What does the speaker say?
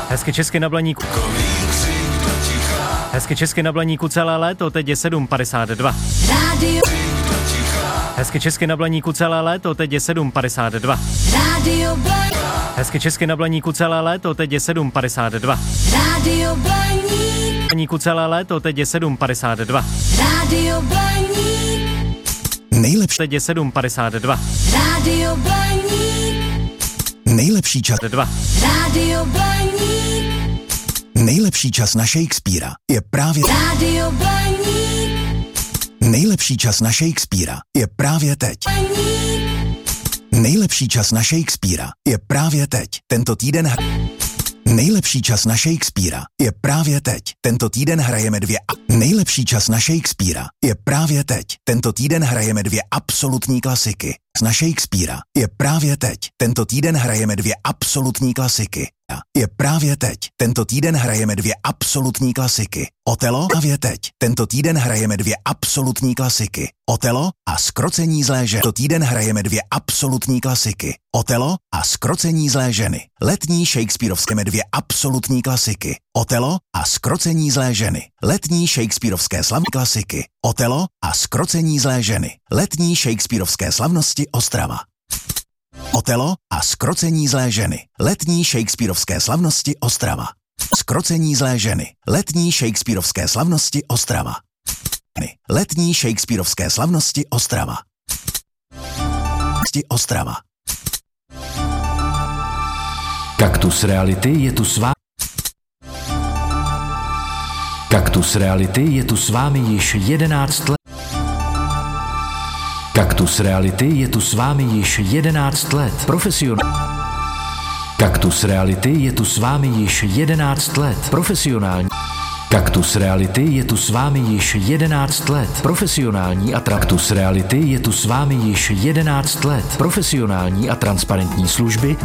Hezky česky na Blaníku. Hezky česky na Blaníku celé léto, teď je 7:52. Hezky česky na Blaníku celé léto, teď je 7:52. Hezky česky na Blaníku celé léto, teď je 7:52. Blaníku celé léto, teď je 7:52. Nejlepší. Teď je 7:52. Nejlepší čas. 2. Nejlepší čas na Shakespearea je právě. Nejlepší čas na Shakespearea je právě teď. Nejlepší čas na Shakespearea je právě teď. Tento týden Nejlepší čas na Shakespearea je právě teď. Tento týden hrajeme Nejlepší čas na Shakespearea je právě teď. Tento týden hrajeme 2 absolutní klasiky. Na Shakespearea je právě teď. Tento týden hrajeme 2 absolutní klasiky. Je právě teď. Tento týden hrajeme 2 absolutní klasiky. Otelo právě teď. Tento týden hrajeme 2 absolutní klasiky. Otelo a Zkrocení zlé ženy. Tento týden hrajeme 2 absolutní klasiky. Otelo a Zkrocení zlé ženy. Letní Shakespearovské 2 absolutní klasiky. Otelo a Zkrocení zlé ženy. Letní Shakespearovské slavné klasiky. Otelo a Zkrocení zlé ženy. Letní Shakespearovské slavnosti Ostrava. Otelo a Zkrocení zlé ženy. Letní Shakespearovské slavnosti Ostrava. Zkrocení zlé ženy. Letní Shakespearovské slavnosti Ostrava. Letní Shakespearovské slavnosti Ostrava. Ostrava. Kaktus reality je tu s vámi. Kaktus reality je tu s vámi již 11 let. Kaktus reality je tu s vámi již 11 let. Kaktus reality je tu s vámi již 11 let. Profesionální. Kaktus reality je tu s vámi již 11 let. Profesionální a Kaktus reality je tu s vámi již 11 let. Profesionální a transparentní služby.